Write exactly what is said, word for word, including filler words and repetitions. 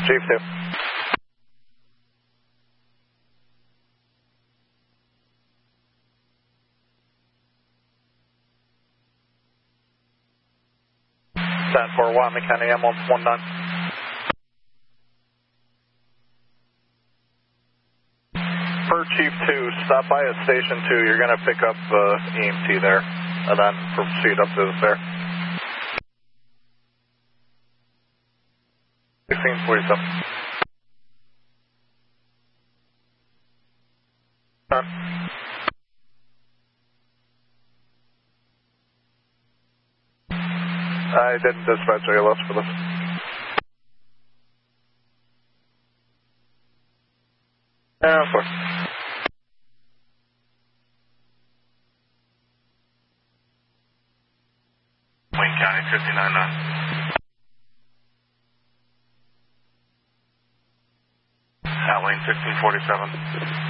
Chief two. ten four one, McKinney, M one one nine. Per Chief two, stop by at Station two. You're going to pick up uh, E M T there, and then proceed up to the fair. sixteen forty-seven. Done. I didn't dispatch A L S for this. Yeah, of course. Wayne County, fifty-nine nine. At Wayne, fifteen forty-seven.